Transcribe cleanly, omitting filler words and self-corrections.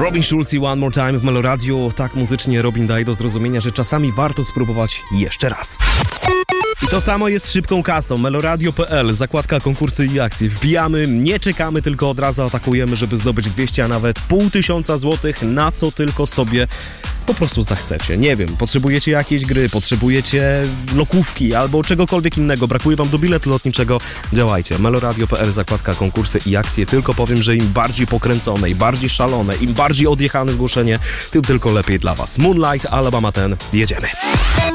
Robin Schulz i One More Time w Meloradio. Tak muzycznie Robin daje do zrozumienia, że czasami warto spróbować jeszcze raz. I to samo jest z szybką kasą. Meloradio.pl, zakładka konkursy i akcje. Wbijamy, nie czekamy, tylko od razu atakujemy, żeby zdobyć 200, a nawet 500 złotych, na co tylko sobie po prostu zachcecie. Nie wiem, potrzebujecie jakiejś gry, potrzebujecie lokówki albo czegokolwiek innego, brakuje wam do biletu lotniczego, działajcie. Meloradio.pl, zakładka konkursy i akcje. Tylko powiem, że im bardziej pokręcone, im bardziej szalone, im bardziej odjechane zgłoszenie, tym tylko lepiej dla was. Moonlight, Alabama 10, jedziemy.